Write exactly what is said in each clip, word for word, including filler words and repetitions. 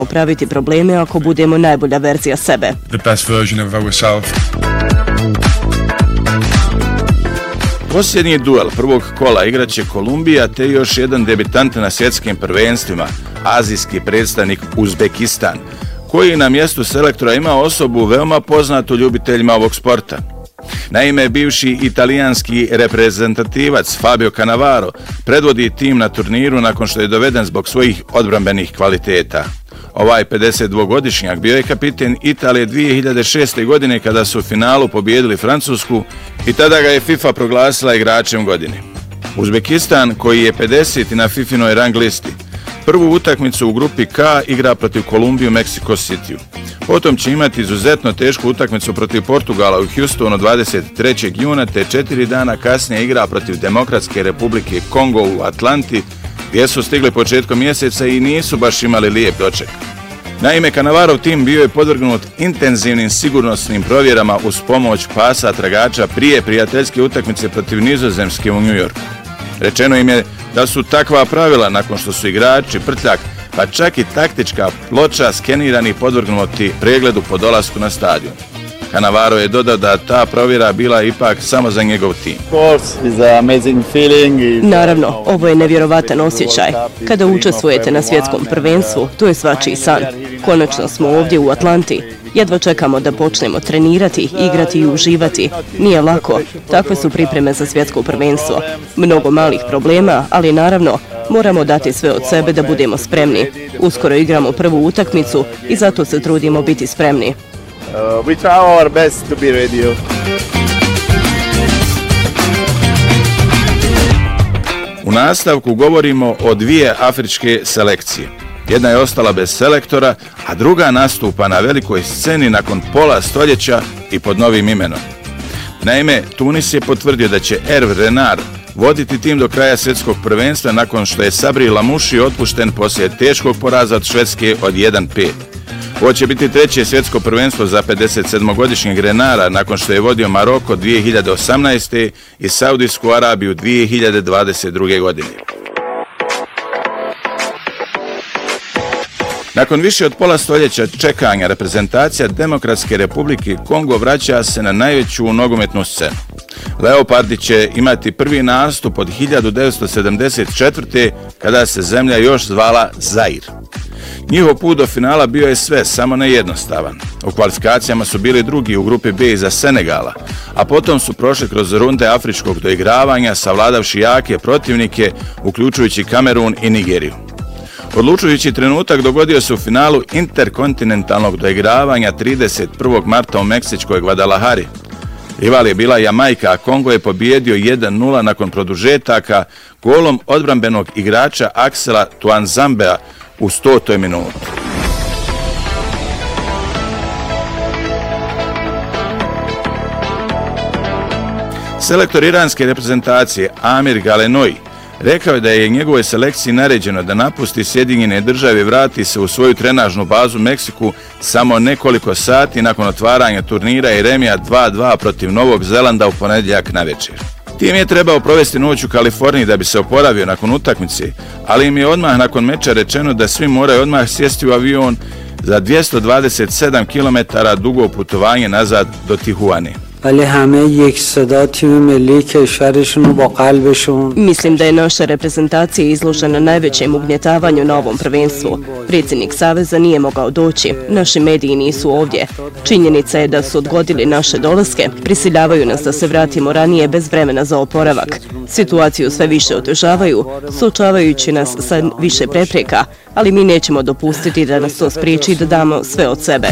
Praviti probleme ako budemo najbolja verzija sebe. The best version of ourselves. Posljednji duel prvog kola igraće Kolumbija te još jedan debitant na svjetskim prvenstvima, azijski predstavnik Uzbekistan, koji na mjestu selektora ima osobu veoma poznatu ljubiteljima ovog sporta. Naime, bivši italijanski reprezentativac Fabio Cannavaro predvodi tim na turniru nakon što je doveden zbog svojih odbrambenih kvaliteta. Ovaj pedesetdvogodišnjak bio je kapiten Italije dvije hiljade šeste. godine kada su u finalu pobijedili Francusku i tada ga je FIFA proglasila igračem godine. Uzbekistan, koji je pedeseti na FIFInoj rang listi, prvu utakmicu u grupi K igra protiv Kolumbije u Mexico Cityu. Potom će imati izuzetno tešku utakmicu protiv Portugala u Houstonu dvadeset trećeg juna te četiri dana kasnije igra protiv Demokratske republike Kongo u Atlanti, gdje su stigli početkom mjeseca i nisu baš imali lijep doček. Naime, Cannavarov tim bio je podvrgnut intenzivnim sigurnosnim provjerama uz pomoć pasa tragača prije prijateljske utakmice protiv Nizozemske u New Yorku. Rečeno im je da su takva pravila nakon što su igrači, prtljak, pa čak i taktička ploča skenirani i podvrgnuti pregledu po dolasku na stadion. Cannavaro je dodao da ta provjera bila ipak samo za njegov tim. Naravno, ovo je nevjerovatan osjećaj. Kada učestvujete na svjetskom prvenstvu, to je svačiji san. Konačno smo ovdje u Atlanti. Jedva čekamo da počnemo trenirati, igrati i uživati. Nije lako. Takve su pripreme za svjetsko prvenstvo. Mnogo malih problema, ali naravno, moramo dati sve od sebe da budemo spremni. Uskoro igramo prvu utakmicu i zato se trudimo biti spremni. Uh, we try our best to be ready. U nastavku govorimo o dvije afričke selekcije. Jedna je ostala bez selektora, a druga nastupa na velikoj sceni nakon pola stoljeća i pod novim imenom. Naime, Tunis je potvrdio da će Hervé Renard voditi tim do kraja svjetskog prvenstva nakon što je Sabri Lamouchi otpušten poslije teškog poraza od Švedske od jedan pet. Ovo će biti treće svjetsko prvenstvo za pedesetsedmogodišnjeg Renara nakon što je vodio Maroko dvije hiljade osamnaeste. i Saudijsku Arabiju dvije hiljade dvadeset druge. godine. Nakon više od pola stoljeća čekanja, reprezentacija Demokratske republike Kongo vraća se na najveću nogometnu scenu. Leopardi će imati prvi nastup od hiljadu devetsto sedamdeset četvrte. kada se zemlja još zvala Zair. Njihov put do finala bio je sve, samo ne jednostavan. U kvalifikacijama su bili drugi u grupi B iza Senegala, a potom su prošli kroz runde afričkog doigravanja, savladavši jake protivnike, uključujući Kamerun i Nigeriju. Odlučujući trenutak dogodio se u finalu interkontinentalnog doigravanja trideset prvog marta u meksičkoj Guadalajari. Rival je bila Jamajka, a Kongo je pobijedio jedan nula nakon produžetaka golom odbrambenog igrača Axela Tuanzambea u stotoj minuti. Selektor iranske reprezentacije Amir Galenoi rekao je da je njegovoj selekciji naređeno da napusti Sjedinjene Države i vrati se u svoju trenažnu bazu u Meksiku samo nekoliko sati nakon otvaranja turnira i remija dva dva protiv Novog Zelanda u ponedjeljak navečer. Tim je trebao provesti noć u Kaliforniji da bi se oporavio nakon utakmice, ali im je odmah nakon meča rečeno da svi moraju odmah sjesti u avion za dvjesto dvadeset sedam kilometara dugo putovanje nazad do Tijuane. Mislim da je naša reprezentacija izložena najvećem ugnjetavanju na ovom prvenstvu. Predsjednik Saveza nije mogao doći, naši mediji nisu ovdje. Činjenica je da su odgodili naše dolaske, prisiljavaju nas da se vratimo ranije bez vremena za oporavak. Situaciju sve više otežavaju, suočavajući nas sa više prepreka, ali mi nećemo dopustiti da nas to spriječi da damo sve od sebe.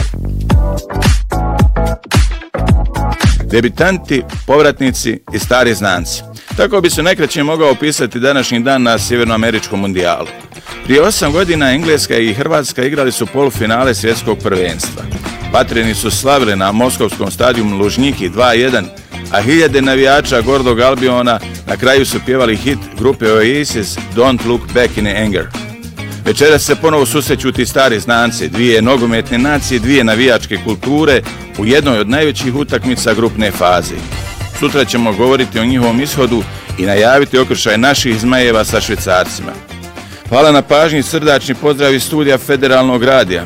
Debitanti, povratnici i stari znanci. Tako bi se najkraće mogao opisati današnji dan na Sjevernoameričkom mundijalu. Prije osam godina Engleska i Hrvatska igrali su polufinale svjetskog prvenstva. Vatreni su slavili na moskovskom stadionu Lužnjiki dva jedan, a hiljade navijača Gordog Albiona na kraju su pjevali hit grupe Oasis Don't Look Back in Anger. Večeras se ponovo susreću ti stari znanci, dvije nogometne nacije, dvije navijačke kulture u jednoj od najvećih utakmica grupne faze. Sutra ćemo govoriti o njihovom ishodu i najaviti okršaj naših zmajeva sa Švicarcima. Hvala na pažnji, srdačni pozdrav iz studija Federalnog radija.